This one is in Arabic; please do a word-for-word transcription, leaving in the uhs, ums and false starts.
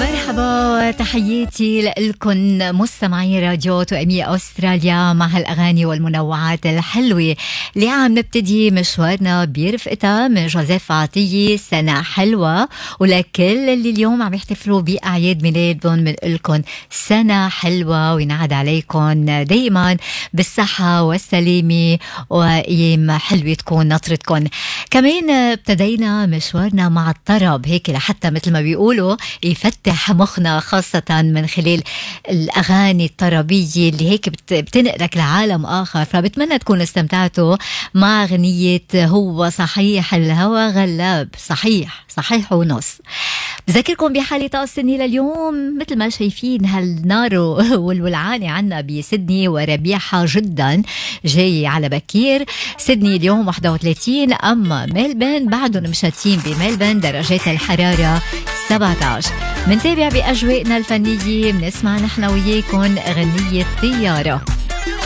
مرحبا، تحياتي لكم مستمعي راديو توأمية أستراليا مع هالأغاني والمنوعات الحلوة اللي عم نبتدي مشوارنا برفقتها من جوزيف عطية. سنة حلوة، ولكل اللي اليوم عم يحتفلوا بأعياد ميلادهم بنقلكم سنة حلوة وينعاد عليكم دايما بالصحة والسلامة وأيام حلوة تكون نطرتكم. كمان ابتدينا مشوارنا مع الطرب هيك لحتى مثل ما بيقولوا يفتح مخنا، خاصة من خلال الأغاني الطربية اللي هيك بتنقلك لعالم آخر. فبتمنى تكونوا استمتعتوا مع أغنية هو صحيح الهوى غلاب، صحيح صحيح ونص. بذكركم بحالة طقس النيل اليوم مثل ما شايفين هالنار والولعانة عنا بسيدني وربيعها جدا جاي على بكير. سيدني اليوم واحد وثلاثين، أما ميلبن بعدهم مشاتين بميلبن درجات الحرارة سبعة عشر. منتابع بأجواءنا الفنية، بنسمع نحن وياكم أغنية طيارة.